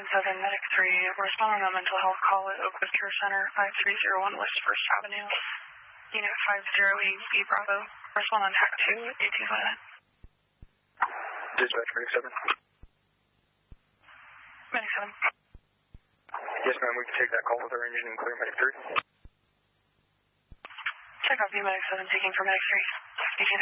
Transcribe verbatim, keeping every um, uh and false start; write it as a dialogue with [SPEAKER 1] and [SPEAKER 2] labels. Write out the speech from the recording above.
[SPEAKER 1] nine seven, Medic three, respond on a mental health call at Oakwood Care Center, five three zero one West First Avenue. Unit five zero eight B Bravo, respond on Hack two at eighteen minutes.
[SPEAKER 2] Dispatch, Medic seven.
[SPEAKER 1] Medic seven.
[SPEAKER 2] Yes, ma'am, we can take that call with our engine and clear Medic three.
[SPEAKER 1] Check out view Medic seven, taking for Medic three. eighteen